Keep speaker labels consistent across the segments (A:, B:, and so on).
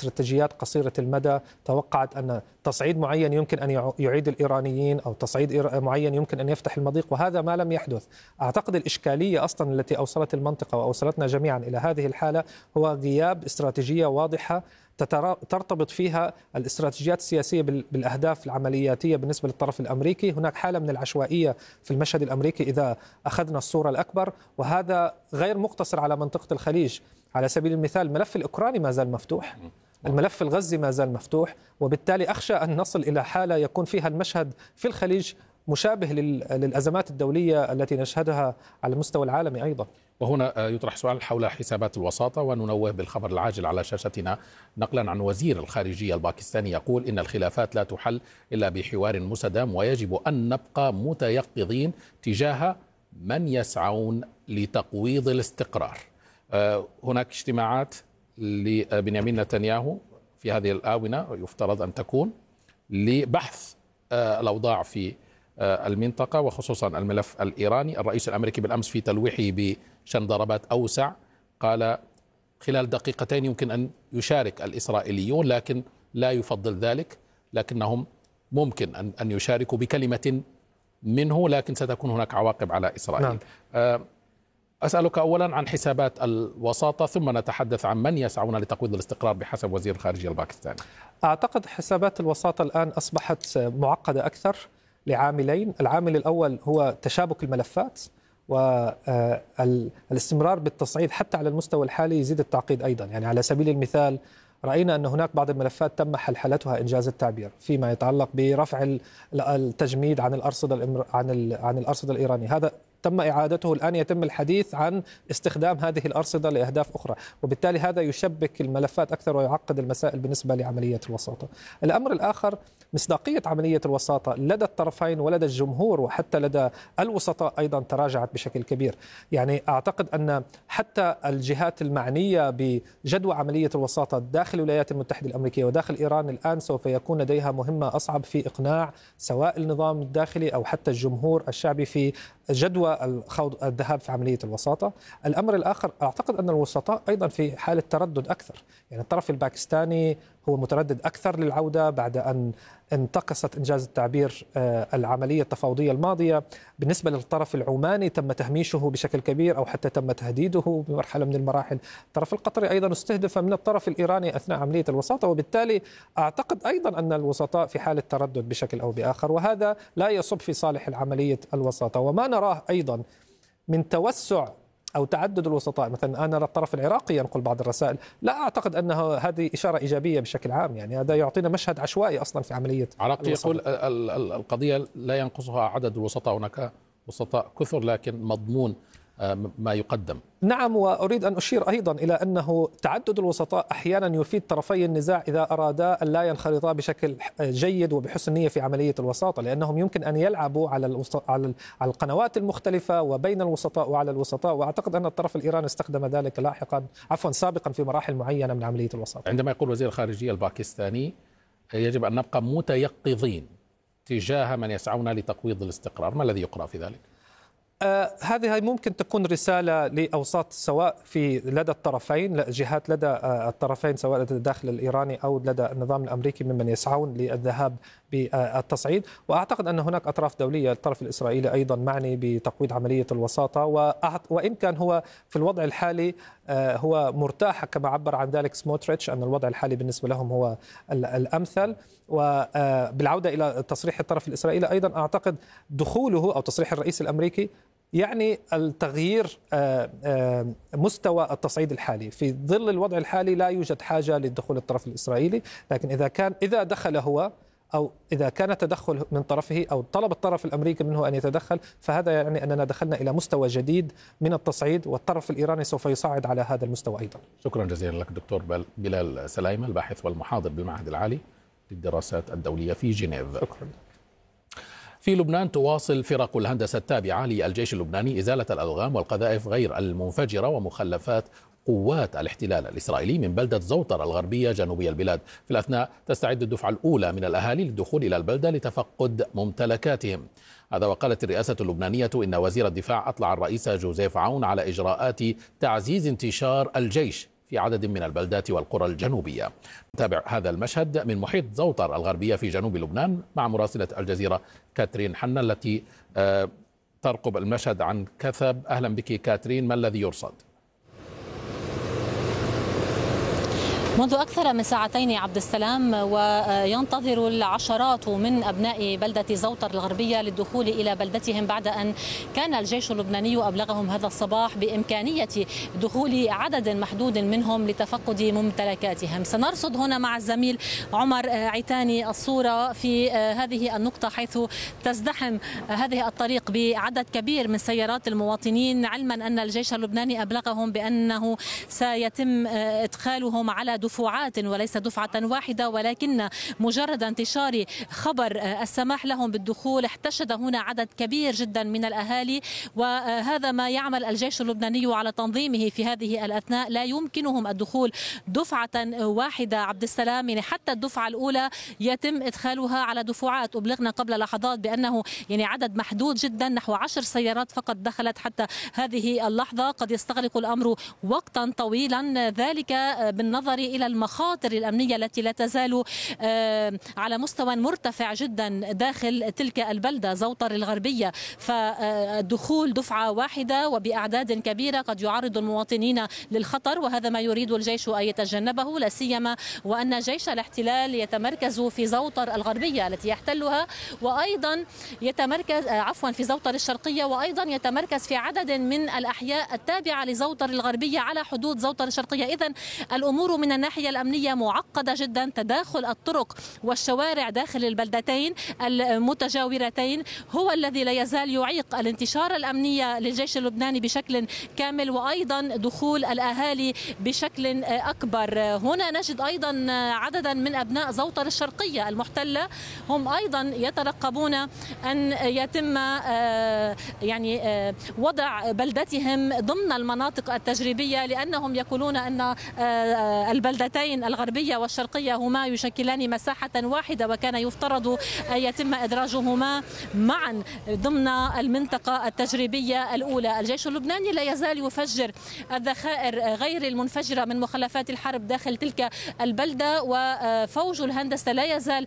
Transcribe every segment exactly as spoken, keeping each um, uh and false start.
A: استراتيجيات قصيرة المدى، توقعت أن تصعيد معين يمكن أن يعيد الإيرانيين أو تصعيد معين يمكن أن يفتح المضيق، وهذا ما لم يحدث. أعتقد الإشكالية أصلا التي أوصلت المنطقة وأوصلتنا جميعا إلى هذه الحالة هو غياب استراتيجية واضحة ترتبط فيها الاستراتيجيات السياسية بالأهداف العملياتية بالنسبة للطرف الأمريكي. هناك حالة من العشوائية في المشهد الأمريكي إذا أخذنا الصورة الأكبر، وهذا غير مقتصر على منطقة الخليج. على سبيل المثال الملف الأوكراني ما زال مفتوح، الملف الغزي ما زال مفتوح، وبالتالي أخشى أن نصل إلى حالة يكون فيها المشهد في الخليج مشابه للأزمات الدولية التي نشهدها على المستوى العالمي أيضا.
B: وهنا يطرح سؤال حول حسابات الوساطة، وننوه بالخبر العاجل على شاشتنا نقلا عن وزير الخارجية الباكستاني يقول إن الخلافات لا تحل إلا بحوار مستدام، ويجب أن نبقى متيقظين تجاه من يسعون لتقويض الاستقرار. هناك اجتماعات لبنيامين نتنياهو في هذه الآونة يفترض أن تكون لبحث الأوضاع في المنطقة وخصوصا الملف الإيراني. الرئيس الأمريكي بالأمس في تلويحه بشن ضربات أوسع قال خلال دقيقتين يمكن أن يشارك الإسرائيليون، لكن لا يفضل ذلك، لكنهم ممكن أن أن يشاركوا بكلمة منه، لكن ستكون هناك عواقب على إسرائيل. نعم. أسألك أولا عن حسابات الوساطة، ثم نتحدث عن من يسعون لتقويض الاستقرار بحسب وزير الخارجية الباكستاني.
A: أعتقد حسابات الوساطة الآن أصبحت معقدة أكثر لعاملين. العامل الأول هو تشابك الملفات، والاستمرار بالتصعيد حتى على المستوى الحالي يزيد التعقيد أيضا. يعني على سبيل المثال رأينا أن هناك بعض الملفات تم حلحلتها إنجاز التعبير فيما يتعلق برفع التجميد عن الأرصدة عن عن الأرصدة الإيرانية، هذا تم إعادته. الآن يتم الحديث عن استخدام هذه الأرصدة لأهداف أخرى، وبالتالي هذا يشبك الملفات أكثر ويعقد المسائل بالنسبة لعملية الوساطة. الأمر الآخر مصداقية عملية الوساطة لدى الطرفين ولدى الجمهور وحتى لدى الوسطاء أيضا تراجعت بشكل كبير. يعني أعتقد أن حتى الجهات المعنية بجدوى عملية الوساطة داخل الولايات المتحدة الأمريكية وداخل إيران الآن سوف يكون لديها مهمة أصعب في إقناع سواء النظام الداخلي أو حتى الجمهور الشعبي في جدوى الخوض الذهاب في عملية الوساطة. الأمر الآخر أعتقد أن الوسطاء أيضا في حالة تردد أكثر. يعني الطرف الباكستاني هو متردد أكثر للعودة بعد أن انتقصت إنجاز التعبير العملية التفاوضية الماضية. بالنسبة للطرف العماني تم تهميشه بشكل كبير أو حتى تم تهديده بمرحلة من المراحل. الطرف القطري أيضا استهدف من الطرف الإيراني أثناء عملية الوساطة، وبالتالي أعتقد أيضا أن الوسطاء في حالة تردد بشكل أو بآخر، وهذا لا يصب في صالح العملية الوساطة. وما نراه أيضا من توسع أو تعدد الوسطاء، مثلا أنا الطرف العراقي ينقل بعض الرسائل، لا أعتقد أنه هذه إشارة إيجابية بشكل عام. يعني هذا يعطينا مشهد عشوائي أصلا في عملية
B: عراقي يقول القضية لا ينقصها عدد الوسطاء، هناك وسطاء كثر لكن مضمون ما يقدم.
A: نعم، وأريد أن أشير أيضا إلى أنه تعدد الوسطاء أحيانا يفيد طرفي النزاع إذا أرادا أن لا ينخرطا بشكل جيد وبحسن نية في عملية الوساطة، لأنهم يمكن أن يلعبوا على على القنوات المختلفة وبين الوسطاء وعلى الوسطاء، وأعتقد أن الطرف الإيراني استخدم ذلك لاحقا عفوا سابقا في مراحل معينة من عملية الوساطة.
B: عندما يقول وزير الخارجية الباكستاني يجب أن نبقى متيقظين تجاه من يسعون لتقويض الاستقرار، ما الذي يقرأ في ذلك؟
A: آه هذه ممكن تكون رسالة لأوساط سواء في لدى الطرفين، جهات لدى آه الطرفين سواء لدى الداخل الإيراني أو لدى النظام الأمريكي ممن يسعون للذهاب بالتصعيد. وأعتقد أن هناك أطراف دولية، الطرف الإسرائيلي أيضا معني بتقويض عملية الوساطة، وإن كان هو في الوضع الحالي آه هو مرتاح كما عبر عن ذلك سموتريتش أن الوضع الحالي بالنسبة لهم هو الأمثل. وبالعودة إلى تصريح الطرف الإسرائيلي أيضا أعتقد دخوله أو تصريح الرئيس الأمريكي يعني التغيير مستوى التصعيد الحالي. في ظل الوضع الحالي لا يوجد حاجة للدخول الطرف الإسرائيلي، لكن إذا كان إذا دخل هو أو إذا كان تدخل من طرفه أو طلب الطرف الأمريكي منه أن يتدخل، فهذا يعني أننا دخلنا إلى مستوى جديد من التصعيد، والطرف الإيراني سوف يصعد على هذا المستوى أيضا.
B: شكرا جزيلا لك دكتور بلال سلايمة، الباحث والمحاضر بالمعهد العالي للدراسات الدولية في جنيف.
A: شكرا.
B: في لبنان تواصل فرق الهندسة التابعة للجيش اللبناني إزالة الألغام والقذائف غير المنفجرة ومخلفات قوات الاحتلال الإسرائيلي من بلدة زوطر الغربية جنوبي البلاد. في الأثناء تستعد الدفعة الأولى من الأهالي للدخول إلى البلدة لتفقد ممتلكاتهم. هذا وقالت الرئاسة اللبنانية إن وزير الدفاع أطلع الرئيس جوزيف عون على إجراءات تعزيز انتشار الجيش في عدد من البلدات والقرى الجنوبية. نتابع هذا المشهد من محيط زوطر الغربية في جنوب لبنان مع مراسلة الجزيرة كاترين حنا التي ترقب المشهد عن كثب. أهلا بك كاترين، ما الذي يرصد؟
C: منذ أكثر من ساعتين عبد السلام وينتظر العشرات من أبناء بلدة زوطر الغربية للدخول إلى بلدتهم بعد أن كان الجيش اللبناني أبلغهم هذا الصباح بإمكانية دخول عدد محدود منهم لتفقد ممتلكاتهم. سنرصد هنا مع الزميل عمر عيتاني الصورة في هذه النقطة حيث تزدحم هذه الطريق بعدد كبير من سيارات المواطنين، علما أن الجيش اللبناني أبلغهم بأنه سيتم إدخالهم على دفعات وليس دفعة واحدة، ولكن مجرد انتشار خبر السماح لهم بالدخول احتشد هنا عدد كبير جدا من الأهالي، وهذا ما يعمل الجيش اللبناني على تنظيمه في هذه الأثناء. لا يمكنهم الدخول دفعة واحدة عبد السلام، يعني حتى الدفعة الأولى يتم إدخالها على دفعات. أبلغنا قبل لحظات بأنه يعني عدد محدود جدا، نحو عشر سيارات فقط دخلت حتى هذه اللحظة. قد يستغرق الأمر وقتا طويلا، ذلك بالنظر إلى المخاطر الأمنية التي لا تزال على مستوى مرتفع جدا داخل تلك البلدة زوطر الغربية. فالدخول دفعة واحدة وبأعداد كبيرة قد يعرض المواطنين للخطر، وهذا ما يريد الجيش أن يتجنبه، لا سيما وأن جيش الاحتلال يتمركز في زوطر الغربية التي يحتلها، وأيضا يتمركز عفوا في زوطر الشرقية، وأيضا يتمركز في عدد من الأحياء التابعة لزوطر الغربية على حدود زوطر الشرقية. إذن الأمور من الناحية الأمنية معقدة جدا. تداخل الطرق والشوارع داخل البلدتين المتجاورتين هو الذي لا يزال يعيق الانتشار الأمني للجيش اللبناني بشكل كامل، وأيضا دخول الأهالي بشكل أكبر. هنا نجد أيضا عددا من أبناء زوطر الشرقية المحتلة، هم أيضا يترقبون أن يتم يعني وضع بلدتهم ضمن المناطق التجريبية، لأنهم يقولون أن البلدتين الغربية والشرقية هما يشكلان مساحة واحدة، وكان يفترض أن يتم إدراجهما معا ضمن المنطقة التجريبية الأولى. الجيش اللبناني لا يزال يفجر الذخائر غير المنفجرة من مخلفات الحرب داخل تلك البلدة، وفوج الهندسة لا يزال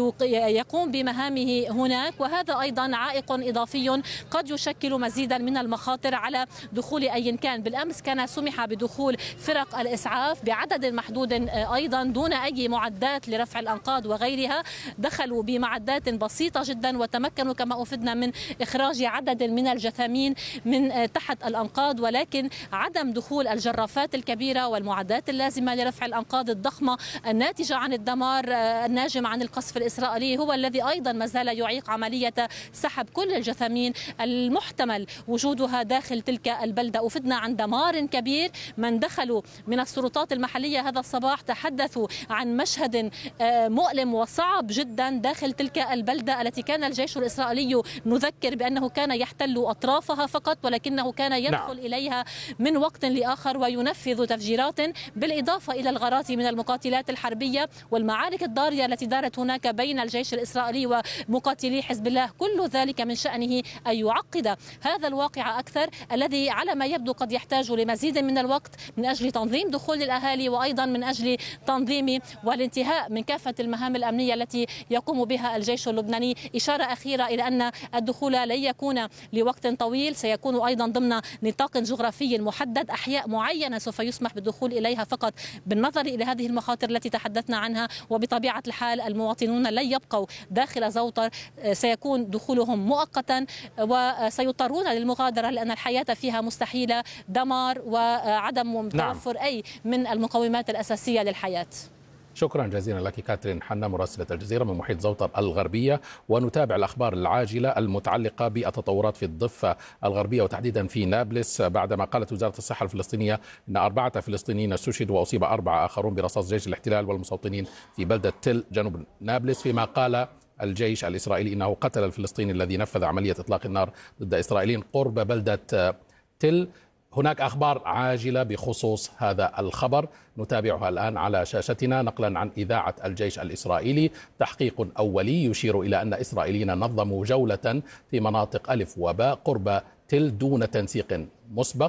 C: يقوم بمهامه هناك، وهذا أيضا عائق إضافي قد يشكل مزيدا من المخاطر على دخول أي كان. بالأمس كان سمح بدخول فرق الإسعاف بعدد محدود أيضا دون أي معدات لرفع الأنقاض وغيرها. دخلوا بمعدات بسيطة جدا وتمكنوا كما أفدنا من إخراج عدد من الجثامين من تحت الأنقاض، ولكن عدم دخول الجرافات الكبيرة والمعدات اللازمة لرفع الأنقاض الضخمة الناتجة عن الدمار الناجم عن القصف الإسرائيلي هو الذي أيضا ما زال يعيق عملية سحب كل الجثامين المحتمل وجودها داخل تلك البلدة. أفدنا عن دمار كبير. من دخلوا من السلطات المحلية هذا الصباح تحدثوا عن مشهد مؤلم وصعب جدا داخل تلك البلدة التي كان الجيش الإسرائيلي نذكر بأنه كان يحتل أطرافها فقط، ولكنه كان يدخل نعم. إليها من وقت لآخر وينفذ تفجيرات، بالإضافة إلى الغارات من المقاتلات الحربية والمعارك الضارية التي دارت هناك بين الجيش الإسرائيلي ومقاتلي حزب الله. كل ذلك من شأنه أن يعقد هذا الواقع أكثر، الذي على ما يبدو قد يحتاج لمزيد من الوقت من أجل تنظيم دخول الأهالي، وأيضا من أجل تنظيم والانتهاء من كافة المهام الأمنية التي يقوم بها الجيش اللبناني. إشارة أخيرة إلى أن الدخول لن يكون لوقت طويل، سيكون أيضا ضمن نطاق جغرافي محدد، أحياء معينة سوف يسمح بالدخول إليها فقط بالنظر إلى هذه المخاطر التي تحدثنا عنها، وبطبيعة الحال المواطنون لن يبقوا داخل زوطر، سيكون دخولهم مؤقتا وسيضطرون للمغادرة لأن الحياة فيها مستحيلة، دمار وعدم توفر نعم. أي من المقومات الأساسية للحياة.
B: شكرا جزيلا لك كاترين حنا مراسلة الجزيرة من محيط زوطر الغربية. ونتابع الأخبار العاجلة المتعلقة بالتطورات في الضفة الغربية وتحديدا في نابلس، بعدما قالت وزارة الصحة الفلسطينية أن أربعة فلسطينيين استشهدوا وأصيب أربعة آخرون برصاص جيش الاحتلال والمستوطنين في بلدة تل جنوب نابلس، فيما قال الجيش الإسرائيلي أنه قتل الفلسطيني الذي نفذ عملية إطلاق النار ضد إسرائيليين قرب بلدة تل. هناك أخبار عاجلة بخصوص هذا الخبر نتابعها الآن على شاشتنا نقلا عن إذاعة الجيش الإسرائيلي. تحقيق أولي يشير إلى أن إسرائيليين نظموا جولة في مناطق ألف وباء قرب تل دون تنسيق مسبق،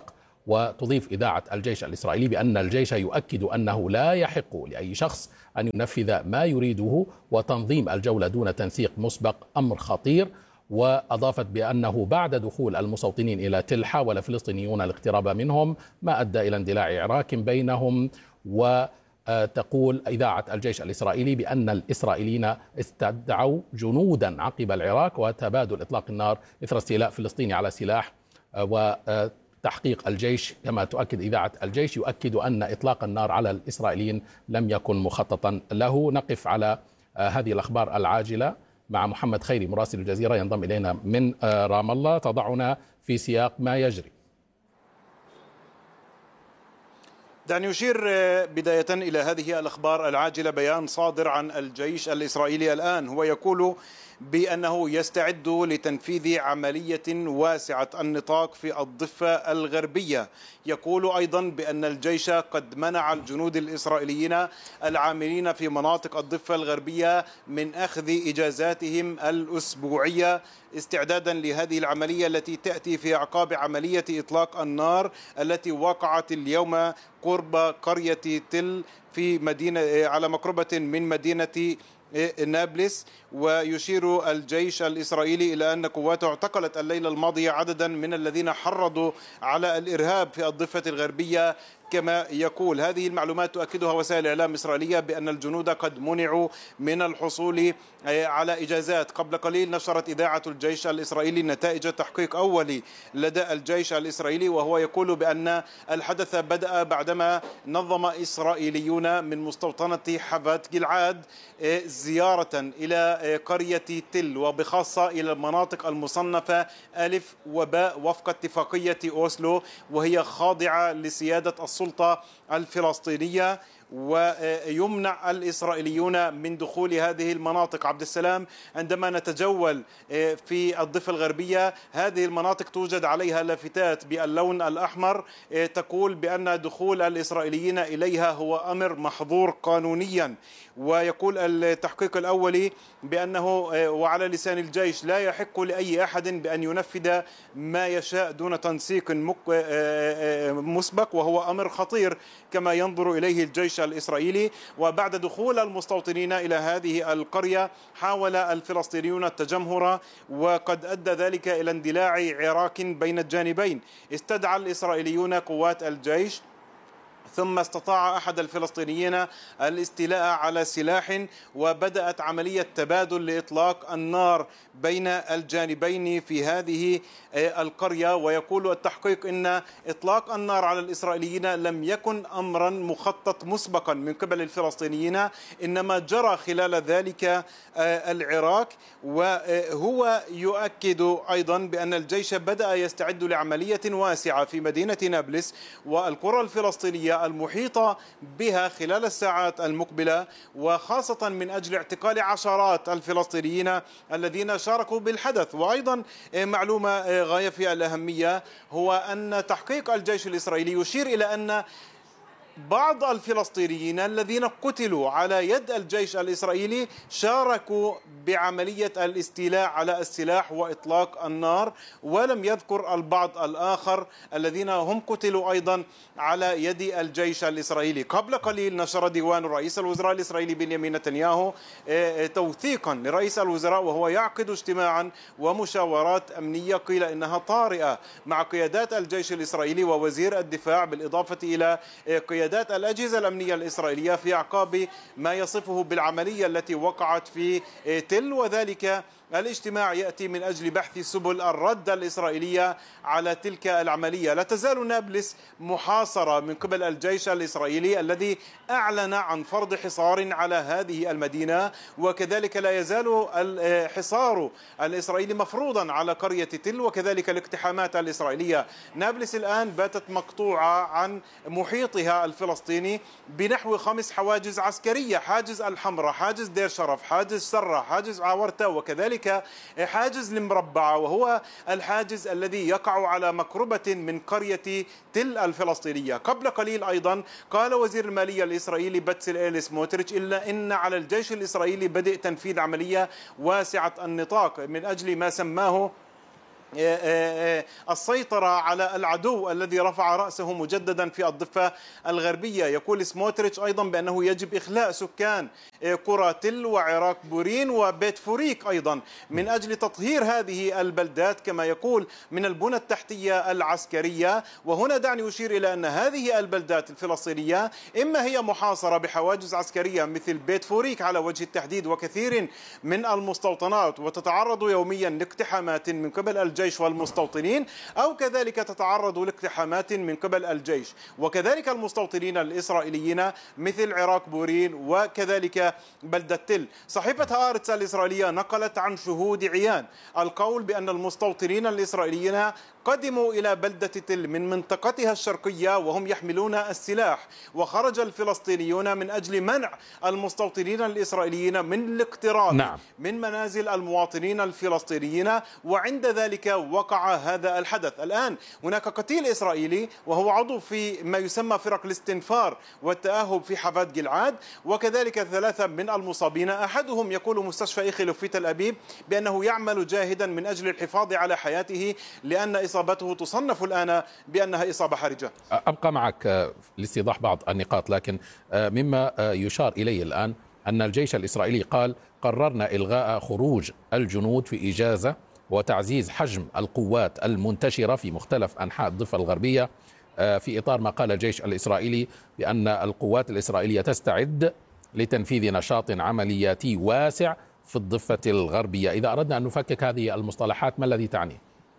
B: وتضيف إذاعة الجيش الإسرائيلي بأن الجيش يؤكد أنه لا يحق لأي شخص أن ينفذ ما يريده، وتنظيم الجولة دون تنسيق مسبق أمر خطير. وأضافت بأنه بعد دخول المستوطنين إلى تل حاول فلسطينيون الاقتراب منهم، ما أدى إلى اندلاع عراك بينهم. وتقول إذاعة الجيش الإسرائيلي بأن الإسرائيليين استدعوا جنودا عقب العراق وتبادل إطلاق النار إثر استيلاء فلسطيني على سلاح. وتحقيق الجيش كما تؤكد إذاعة الجيش يؤكد أن إطلاق النار على الإسرائيليين لم يكن مخططا له. نقف على هذه الأخبار العاجلة مع محمد خيري مراسل الجزيرة ينضم إلينا من رام الله، تضعنا في سياق ما يجري.
D: دعني أشير بداية إلى هذه الأخبار العاجلة. بيان صادر عن الجيش الإسرائيلي الآن هو يقول بأنه يستعد لتنفيذ عملية واسعة النطاق في الضفة الغربية. يقول أيضا بأن الجيش قد منع الجنود الإسرائيليين العاملين في مناطق الضفة الغربية من أخذ إجازاتهم الأسبوعية استعدادا لهذه العملية التي تأتي في أعقاب عملية إطلاق النار التي وقعت اليوم قرب قرية تل في مدينة على مقربة من مدينة نابلس. ويشير الجيش الإسرائيلي إلى أن قواته اعتقلت الليلة الماضية عددا من الذين حرضوا على الإرهاب في الضفة الغربية. كما يقول هذه المعلومات تؤكدها وسائل إعلام إسرائيلية بأن الجنود قد منعوا من الحصول على إجازات. قبل قليل نشرت إذاعة الجيش الإسرائيلي نتائج تحقيق أولي لدى الجيش الإسرائيلي، وهو يقول بأن الحدث بدأ بعدما نظم إسرائيليون من مستوطنة حبات جلعاد زيارة إلى قرية تل وبخاصة إلى المناطق المصنفة ألف وباء وفق اتفاقية أوسلو، وهي خاضعة لسيادة السلطة الفلسطينية. ويمنع الإسرائيليون من دخول هذه المناطق. عبد السلام، عندما نتجول في الضفة الغربية هذه المناطق توجد عليها لافتات باللون الأحمر تقول بأن دخول الإسرائيليين إليها هو أمر محظور قانونيا. ويقول التحقيق الأولي بأنه وعلى لسان الجيش لا يحق لأي أحد بأن ينفذ ما يشاء دون تنسيق مسبق، وهو أمر خطير كما ينظر إليه الجيش الإسرائيلي. وبعد دخول المستوطنين إلى هذه القرية حاول الفلسطينيون التجمهر، وقد أدى ذلك إلى اندلاع عراك بين الجانبين. استدعى الإسرائيليون قوات الجيش، ثم استطاع أحد الفلسطينيين الاستيلاء على سلاح، وبدأت عملية تبادل لإطلاق النار بين الجانبين في هذه القرية. ويقول التحقيق إن إطلاق النار على الإسرائيليين لم يكن أمرا مخطط مسبقا من قبل الفلسطينيين، إنما جرى خلال ذلك العراق. وهو يؤكد أيضا بأن الجيش بدأ يستعد لعملية واسعة في مدينة نابلس والقرى الفلسطينية المحيطة بها خلال الساعات المقبلة، وخاصة من أجل اعتقال عشرات الفلسطينيين الذين شاركوا بالحدث. وأيضا معلومة غاية في الأهمية هو أن تحقيق الجيش الإسرائيلي يشير إلى أن بعض الفلسطينيين الذين قتلوا على يد الجيش الإسرائيلي شاركوا بعملية الاستيلاء على السلاح وإطلاق النار، ولم يذكر البعض الآخر الذين هم قتلوا أيضا على يد الجيش الإسرائيلي. قبل قليل نشر ديوان رئيس الوزراء الإسرائيلي بنيامين نتنياهو توثيقا لرئيس الوزراء وهو يعقد اجتماعا ومشاورات أمنية قيل إنها طارئة مع قيادات الجيش الإسرائيلي ووزير الدفاع، بالإضافة إلى قيادات الأجهزة الأمنية الإسرائيلية في أعقاب ما يصفه بالعملية التي وقعت في تل. وذلك الاجتماع يأتي من أجل بحث سبل الرد الإسرائيلية على تلك العملية. لا تزال نابلس محاصرة من قبل الجيش الإسرائيلي الذي أعلن عن فرض حصار على هذه المدينة، وكذلك لا يزال الحصار الإسرائيلي مفروضا على قرية تل، وكذلك الاقتحامات الإسرائيلية. نابلس الآن باتت مقطوعة عن محيطها الفلسطيني بنحو خمس حواجز عسكرية: حاجز الحمراء، حاجز دير شرف، حاجز سرة، حاجز عورتا، وكذلك حاجز المربعة، وهو الحاجز الذي يقع على مقربة من قرية تل الفلسطينية. قبل قليل أيضا قال وزير المالية الإسرائيلي بتسليل سموتريتش إلا إن على الجيش الإسرائيلي بدء تنفيذ عملية واسعة النطاق من أجل ما سماه السيطرة على العدو الذي رفع رأسه مجددا في الضفة الغربية. يقول سموتريتش أيضا بأنه يجب إخلاء سكان قرى تل وعراق بورين وبيت فوريك أيضا من أجل تطهير هذه البلدات كما يقول من البنى التحتية العسكرية. وهنا دعني أشير إلى أن هذه البلدات الفلسطينية إما هي محاصرة بحواجز عسكرية مثل بيت فوريك على وجه التحديد وكثير من المستوطنات، وتتعرض يوميا لاقتحامات من قبل الجيش والمستوطنين، أو كذلك تتعرض لاقتحامات من قبل الجيش وكذلك المستوطنين الإسرائيليين مثل عراق بورين وكذلك بلدة تل. صحيفة هآرتس الإسرائيلية نقلت عن شهود عيان القول بأن المستوطنين الإسرائيليين قدموا إلى بلدة تل من منطقتها الشرقية وهم يحملون السلاح، وخرج الفلسطينيون من أجل منع المستوطنين الإسرائيليين من الاقتراب نعم. من منازل المواطنين الفلسطينيين، وعند ذلك وقع هذا الحدث. الآن هناك قتيل إسرائيلي وهو عضو في ما يسمى فرق الاستنفار والتأهب في حفاة جلعاد، وكذلك ثلاثة من المصابين، أحدهم يقول مستشفى إيخيلوف في تل أبيب بأنه يعمل جاهدا من أجل الحفاظ على حياته لأن إصابته تصنف الآن بأنها إصابة حرجة.
B: أبقى معك لاستيضاح بعض النقاط، لكن مما يشار إليه الآن أن الجيش الإسرائيلي قال قررنا إلغاء خروج الجنود في إجازة وتعزيز حجم القوات المنتشرة في مختلف أنحاء الضفة الغربية، في إطار ما قال الجيش الإسرائيلي بأن القوات الإسرائيلية تستعد لتنفيذ نشاط عملياتي واسع في الضفة الغربية. إذا أردنا أن نفكك هذه المصطلحات ما الذي تعني؟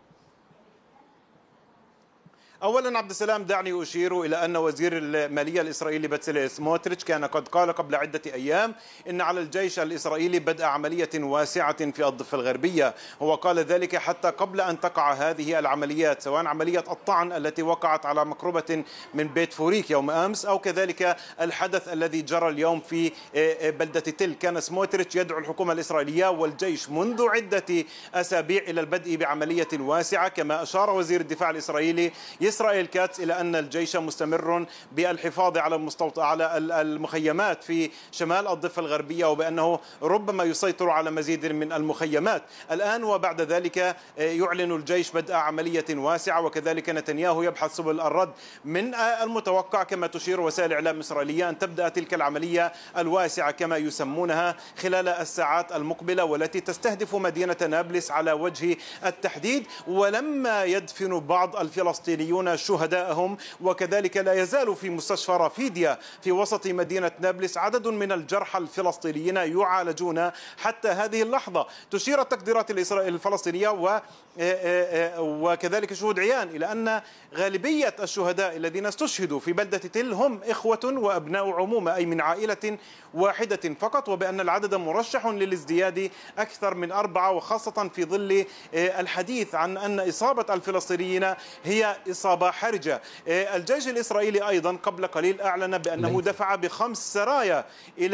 D: أولا عبد السلام دعني أشير إلى أن وزير المالية الإسرائيلي بتسليل سموتريتش كان قد قال قبل عدة أيام إن على الجيش الإسرائيلي بدء عملية واسعة في الضفة الغربية. هو قال ذلك حتى قبل أن تقع هذه العمليات، سواء عملية الطعن التي وقعت على مقربة من بيت فوريك يوم أمس أو كذلك الحدث الذي جرى اليوم في بلدة تل. كان سموتريتش يدعو الحكومة الإسرائيلية والجيش منذ عدة أسابيع إلى البدء بعملية واسعة، كما أشار وزير الدفاع الإسرائيلي إسرائيل كاتس إلى أن الجيش مستمر بالحفاظ على المستوط... على المخيمات في شمال الضفة الغربية، وبأنه ربما يسيطر على مزيد من المخيمات الآن. وبعد ذلك يعلن الجيش بدء عملية واسعة، وكذلك نتنياهو يبحث سبل الرد. من المتوقع كما تشير وسائل الإعلام الإسرائيلية أن تبدأ تلك العملية الواسعة كما يسمونها خلال الساعات المقبلة، والتي تستهدف مدينة نابلس على وجه التحديد. ولما يدفن بعض الفلسطينيون شهدائهم، وكذلك لا يزال في مستشفى رافيديا في وسط مدينة نابلس عدد من الجرحى الفلسطينيين يعالجون حتى هذه اللحظة. تشير التقديرات الفلسطينية و وكذلك شهود عيان إلى أن غالبية الشهداء الذين استشهدوا في بلدة تل هم إخوة وأبناء عمومة، أي من عائلة واحدة فقط، وبأن العدد مرشح للازدياد أكثر من أربعة، وخاصة في ظل الحديث عن أن إصابة الفلسطينيين هي إصابة حرجة. الجيش الإسرائيلي أيضا قبل قليل أعلن بأنه دفع بخمس سرايا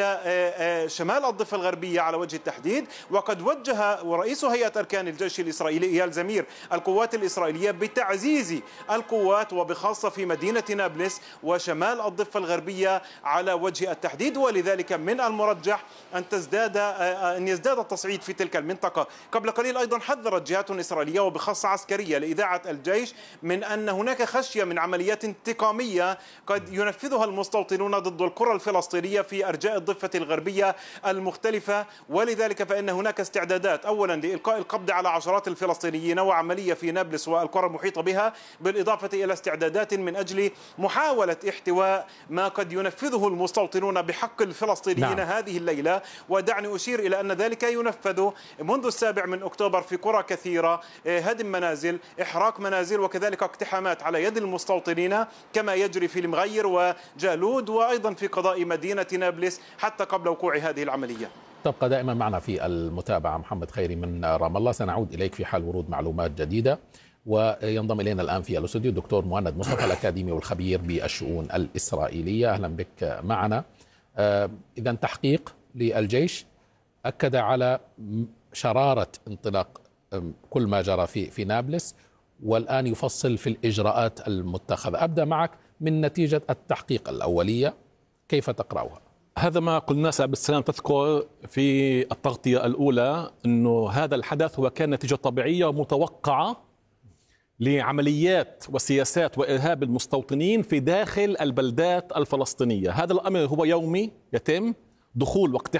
D: إلى شمال الضفة الغربية على وجه التحديد، وقد وجه ورئيس هيئة أركان الجيش الإسرائيلي إيال زمير القوات الإسرائيلية بتعزيز القوات وبخاصة في مدينة نابلس وشمال الضفة الغربية على وجه التحديد. ولذلك من المرجح أن تزداد أن يزداد التصعيد في تلك المنطقة. قبل قليل أيضا حذرت جهات إسرائيلية وبخاصة عسكرية لإذاعة الجيش من أن هناك خشية من عمليات انتقامية قد ينفذها المستوطنون ضد القرى الفلسطينية في أرجاء الضفة الغربية المختلفة. ولذلك فإن هناك استعدادات أولا لإلقاء القبض على عشرات الفلسطينيين وعملية في نابلس والقرى المحيطة بها، بالإضافة إلى استعدادات من أجل محاولة احتواء ما قد ينفذه المستوطنون بحق الفلسطينيين نعم. هذه الليلة. ودعني أشير إلى أن ذلك ينفذ منذ السابع من أكتوبر في قرى كثيرة، هدم منازل، إحراق منازل، وكذلك اقتحامات على يد المستوطنين كما يجري في المغير وجالود، وأيضا في قضاء مدينة نابلس حتى قبل وقوع هذه العملية.
B: تبقى دائما معنا في المتابعة محمد خيري من رام الله، سنعود إليك في حال ورود معلومات جديدة. وينضم إلينا الآن في الاستوديو الدكتور مهند مصطفى الأكاديمي والخبير بالشؤون الإسرائيلية. أهلا بك معنا. إذن تحقيق للجيش أكد على شرارة انطلاق كل ما جرى في في نابلس، والآن يفصل في الإجراءات المتخذة. أبدأ معك من نتيجة التحقيق الأولية، كيف تقرأها؟
E: هذا ما قلنا عبد السلام، تذكر في التغطية الأولى أنه هذا الحدث هو كان نتيجة طبيعية ومتوقعة لعمليات وسياسات وإرهاب المستوطنين في داخل البلدات الفلسطينية. هذا الأمر هو يومي، يتم دخول واقتحام